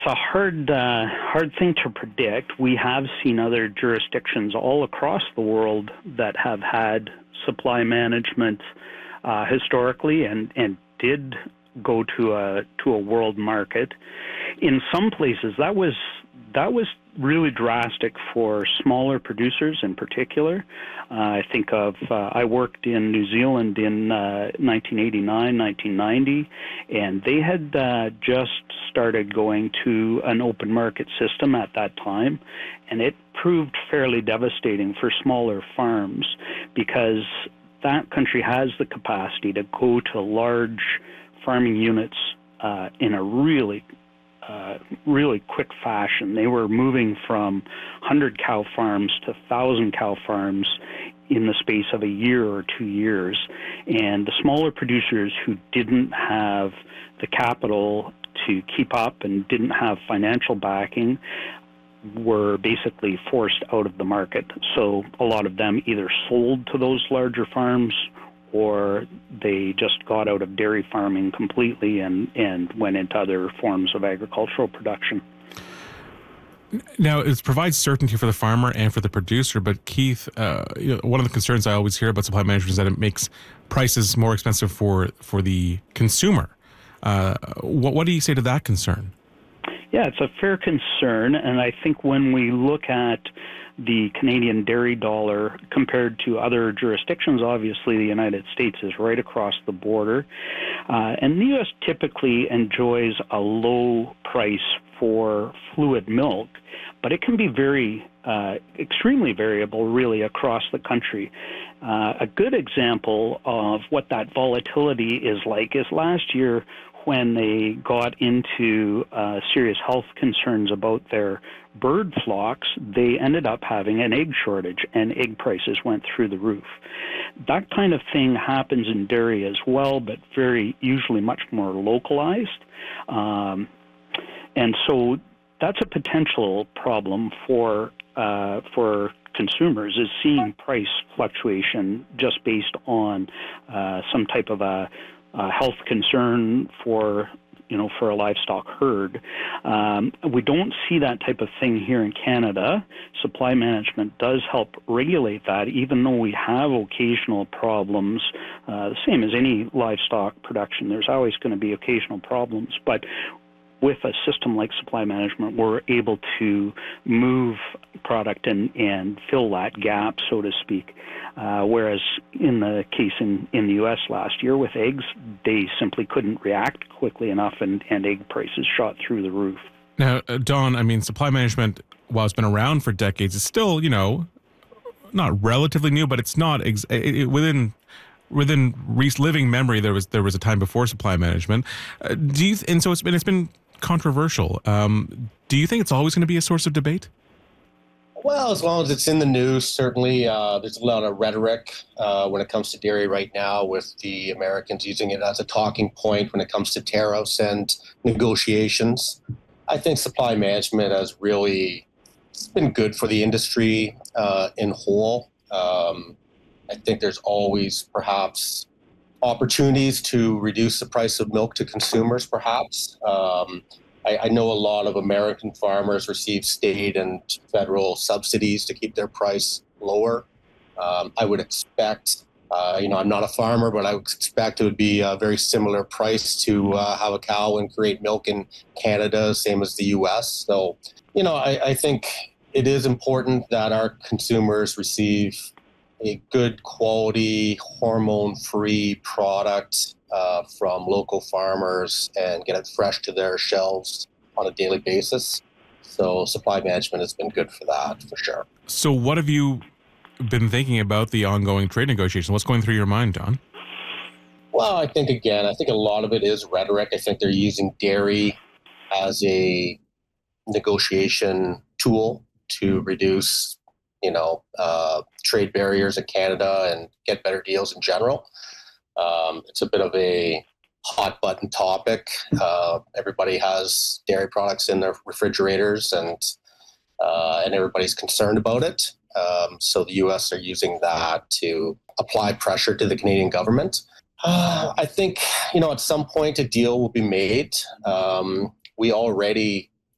It's a hard thing to predict. We have seen other jurisdictions all across the world that have had supply management historically and did go to a world market. In some places, that was really drastic for smaller producers in particular. I think of, I worked in New Zealand in 1989, 1990, and they had just started going to an open market system at that time, and it proved fairly devastating for smaller farms because that country has the capacity to go to large farming units in a really quick fashion. They were moving from 100-cow farms to 1,000-cow farms in the space of a year or 2 years. And the smaller producers who didn't have the capital to keep up and didn't have financial backing were basically forced out of the market. So a lot of them either sold to those larger farms or they just got out of dairy farming completely and went into other forms of agricultural production. Now, it provides certainty for the farmer and for the producer, but Keith, one of the concerns I always hear about supply management is that it makes prices more expensive for the consumer. What do you say to that concern? Yeah, it's a fair concern, and I think when we look at the Canadian dairy dollar compared to other jurisdictions, obviously the United States is right across the border, and the U.S. typically enjoys a low price for fluid milk, but it can be extremely variable really across the country. A good example of what that volatility is like is last year when they got into serious health concerns about their bird flocks, they ended up having an egg shortage and egg prices went through the roof. That kind of thing happens in dairy as well, but usually much more localized. And so that's a potential problem for consumers, is seeing price fluctuation just based on some type of a health concern for a livestock herd. We don't see that type of thing here in Canada. Supply management does help regulate that, even though we have occasional problems, the same as any livestock production. There's always going to be occasional problems, but with a system like supply management, we're able to move product and fill that gap, so to speak. Whereas in the case in the U.S. last year with eggs, they simply couldn't react quickly enough, and egg prices shot through the roof. Now, Don, I mean, supply management, while it's been around for decades, is still, not relatively new, but it's not within living memory. There was a time before supply management. And so it's been controversial. Do you think it's always going to be a source of debate? Well, as long as it's in the news, certainly there's a lot of rhetoric when it comes to dairy right now, with the Americans using it as a talking point when it comes to tariffs and negotiations. I think supply management has really been good for the industry in whole. I think there's always perhaps opportunities to reduce the price of milk to consumers, perhaps. I know a lot of American farmers receive state and federal subsidies to keep their price lower. I would expect, I'm not a farmer, but I would expect it would be a very similar price to have a cow and create milk in Canada, same as the U.S. So, I think it is important that our consumers receive a good quality, hormone-free product from local farmers and get it fresh to their shelves on a daily basis. So supply management has been good for that, for sure. So what have you been thinking about the ongoing trade negotiations? What's going through your mind, Don? Well, I think a lot of it is rhetoric. I think they're using dairy as a negotiation tool to reduce trade barriers in Canada and get better deals in general. It's a bit of a hot button topic. Everybody has dairy products in their refrigerators, and everybody's concerned about it. So the U.S. are using that to apply pressure to the Canadian government. I think, at some point a deal will be made. We already